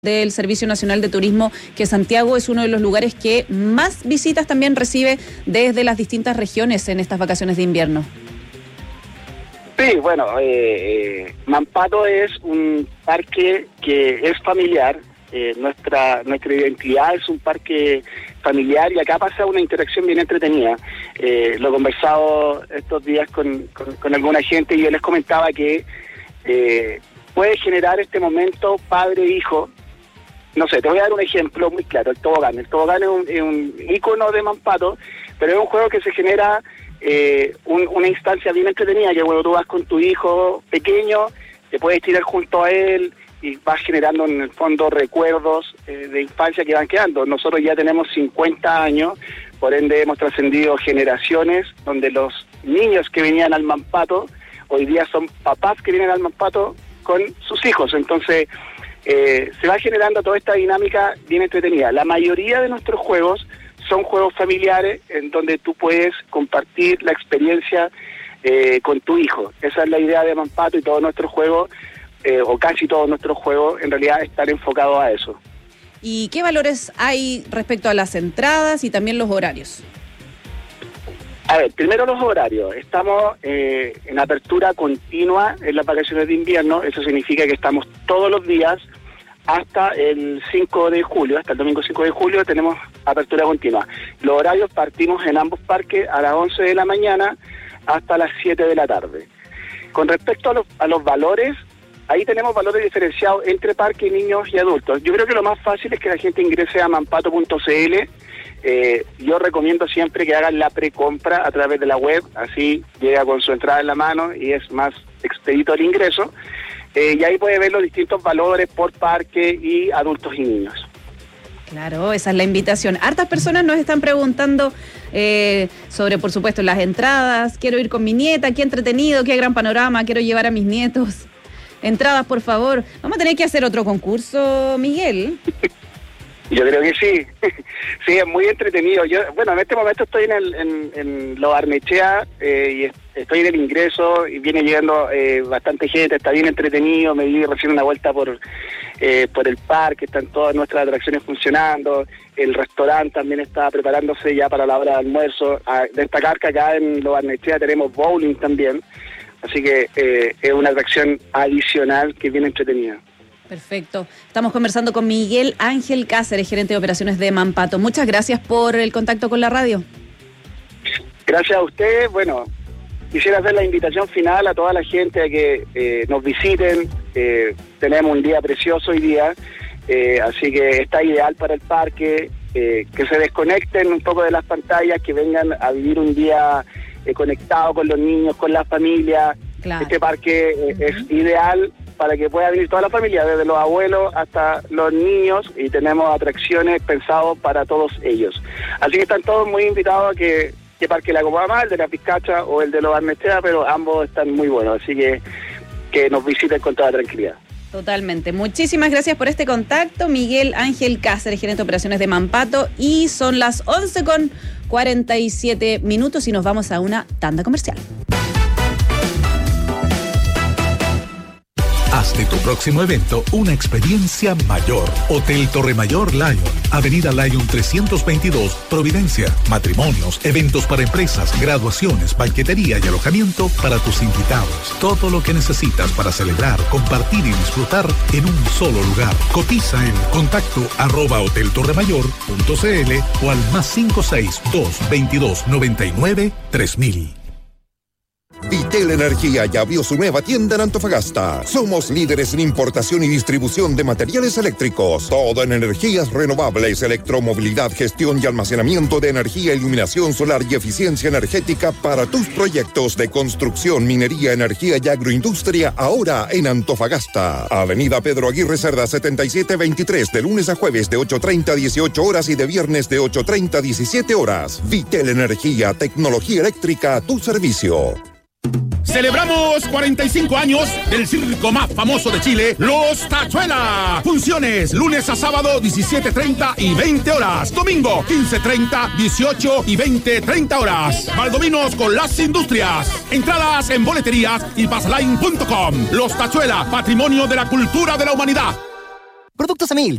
del Servicio Nacional de Turismo que Santiago es uno de los lugares que más visitas también recibe desde las distintas regiones en estas vacaciones de invierno. Sí, bueno, Mampato es un parque que es familiar. Nuestra identidad es un parque familiar y acá pasa una interacción bien entretenida. Lo he conversado estos días con alguna gente y yo les comentaba que puede generar este momento padre-hijo. No sé, te voy a dar un ejemplo muy claro, el tobogán. El tobogán es un ícono de Mampato, pero es un juego que se genera una instancia bien entretenida, que cuando tú vas con tu hijo pequeño, te puedes tirar junto a él y vas generando en el fondo recuerdos de infancia que van quedando. Nosotros ya tenemos 50 años, por ende hemos trascendido generaciones donde los niños que venían al Mampato, hoy día son papás que vienen al Mampato con sus hijos, entonces se va generando toda esta dinámica bien entretenida. La mayoría de nuestros juegos son juegos familiares en donde tú puedes compartir la experiencia con tu hijo. Esa es la idea de Mampato y todos nuestros juegos, o casi todos nuestros juegos, en realidad están enfocados a eso. ¿Y qué valores hay respecto a las entradas y también los horarios? A ver, primero los horarios. Estamos en apertura continua en las vacaciones de invierno. Eso significa que estamos todos los días hasta el 5 de julio, hasta el domingo 5 de julio tenemos apertura continua. Los horarios partimos en ambos parques a las 11 de la mañana hasta las 7 de la tarde. Con respecto a los valores, ahí tenemos valores diferenciados entre parques, niños y adultos. Yo creo que lo más fácil es que la gente ingrese a mampato.cl. Yo recomiendo siempre que hagan la precompra a través de la web, así llega con su entrada en la mano y es más expedito el ingreso. Y ahí puede ver los distintos valores por parque y adultos y niños. Claro, esa es la invitación. Hartas personas nos están preguntando sobre, por supuesto, las entradas. Quiero ir con mi nieta, qué entretenido, qué gran panorama, quiero llevar a mis nietos. Entradas, por favor. Vamos a tener que hacer otro concurso, Miguel. Yo creo que sí. Sí, es muy entretenido. Yo, bueno, en este momento estoy en Lo Barnechea y estoy en el ingreso y viene llegando bastante gente, está bien entretenido. Me di recién una vuelta por el parque, están todas nuestras atracciones funcionando. El restaurante también está preparándose ya para la hora de almuerzo. A destacar que acá en Lo Barnechea tenemos bowling también, así que es una atracción adicional que es bien entretenida. Perfecto. Estamos conversando con Miguel Ángel Cáceres, gerente de operaciones de Mampato. Muchas gracias por el contacto con la radio. Gracias a usted. Bueno, quisiera hacer la invitación final a toda la gente a que nos visiten. Tenemos un día precioso hoy día, así que está ideal para el parque. Que se desconecten un poco de las pantallas, que vengan a vivir un día conectado con los niños, con la familia. Claro. Este parque es ideal para que pueda venir toda la familia, desde los abuelos hasta los niños, y tenemos atracciones pensadas para todos ellos. Así que están todos muy invitados a que parque la Copama, el de la Pizcacha o el de Lo Barnechea, pero ambos están muy buenos, así que nos visiten con toda tranquilidad. Totalmente. Muchísimas gracias por este contacto, Miguel Ángel Cáceres, gerente de operaciones de Mampato, y son las 11:47 y nos vamos a una tanda comercial. Haz de tu próximo evento una experiencia mayor. Hotel Torre Mayor Lion, Avenida Lion 322, Providencia. Matrimonios, eventos para empresas, graduaciones, banquetería y alojamiento para tus invitados. Todo lo que necesitas para celebrar, compartir y disfrutar en un solo lugar. Cotiza en contacto@hoteltorremayor.cl o al +562-2299-3000. Vitel Energía ya abrió su nueva tienda en Antofagasta. Somos líderes en importación y distribución de materiales eléctricos. Todo en energías renovables, electromovilidad, gestión y almacenamiento de energía, iluminación solar y eficiencia energética para tus proyectos de construcción, minería, energía y agroindustria, ahora en Antofagasta. Avenida Pedro Aguirre Cerda 7723, de lunes a jueves de 8:30 a 18 horas y de viernes de 8:30 a 17 horas. Vitel Energía, tecnología eléctrica a tu servicio. Celebramos 45 años del circo más famoso de Chile, Los Tachuela. Funciones lunes a sábado 17:30 y 20 horas. Domingo 15:30, 18 y 20:30 horas. Valdominos con las industrias. Entradas en boleterías y passline.com. Los Tachuela, patrimonio de la cultura de la humanidad. Productos productos Emil.